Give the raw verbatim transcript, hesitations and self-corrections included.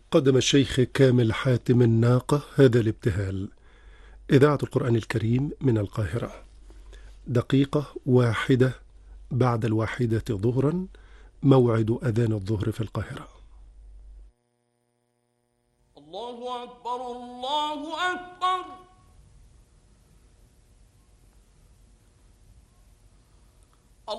قدم الشيخ كامل حاتم الناقة هذا الابتهال. إذاعة القرآن الكريم من القاهرة. دقيقة واحدة بعد الواحدة ظهرا، موعد أذان الظهر في القاهرة. الله أكبر الله أكبر.